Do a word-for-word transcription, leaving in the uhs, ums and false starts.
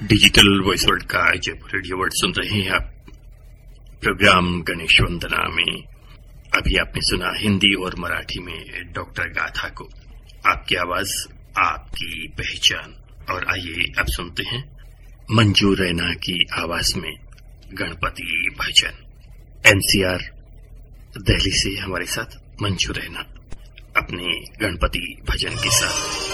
Digital voice world का Jaipur radio word सुन रहे हैं आप। प्रोग्राम गणेश वंदना में अभी आपने सुना हिंदी और मराठी में डॉक्टर गाथा को। आपकी आवाज आपकी पहचान। और आइए अब सुनते हैं मंजू रैना की आवाज में गणपति भजन। एनसीआर दिल्ली से हमारे साथ मंजू रैना अपने गणपति भजन के साथ।